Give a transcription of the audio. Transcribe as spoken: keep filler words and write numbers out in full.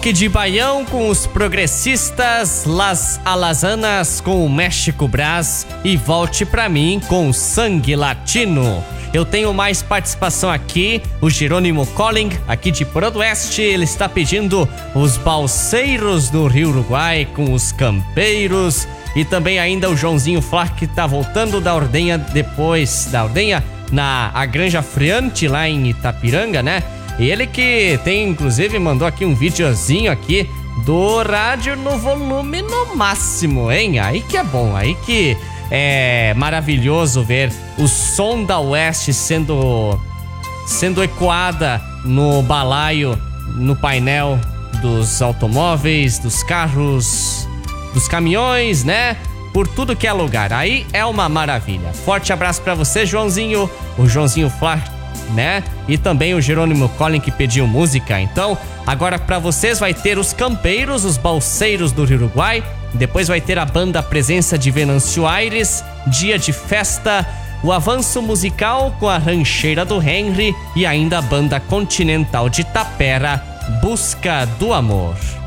Rock de Baião com os Progressistas, Las Alazanas com o México Brás e Volte Pra Mim com Sangue Latino. Eu tenho mais participação aqui, o Jerônimo Colling, aqui de Prodoeste, ele está pedindo os Balseiros do Rio Uruguai com os Campeiros, e também ainda o Joãozinho Flá, que tá voltando da ordenha, depois da ordenha, na a Granja Freante, lá em Itapiranga, né? Ele que tem, inclusive, mandou aqui um videozinho aqui do rádio no volume no máximo, hein? Aí que é bom, aí que é maravilhoso ver o som da Oeste sendo, sendo ecoada no balaio, no painel dos automóveis, dos carros, dos caminhões, né? Por tudo que é lugar. Aí é uma maravilha. Forte abraço pra você, Joãozinho, o Joãozinho Flá, né? E também o Jerônimo Collin, que pediu música. Então, agora pra vocês vai ter os Campeiros, os Balseiros do Rio Uruguai. Depois vai ter a banda Presença de Venâncio Aires, Dia de Festa, o Avanço Musical com a Rancheira do Henry e ainda a banda Continental de Tapera, Busca do Amor.